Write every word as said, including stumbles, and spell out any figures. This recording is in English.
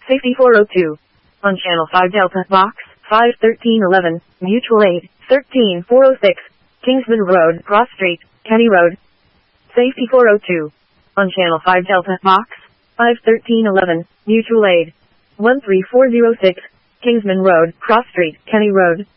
Safety four oh two. On Channel five Delta, Box five thirteen eleven, Mutual Aid, thirteen four oh six, Kingsman Road, Cross Street, Kenny Road. Safety four oh two. On Channel five Delta, Box five thirteen eleven, Mutual Aid, one three four oh six, Kingsman Road, Cross Street, Kenny Road.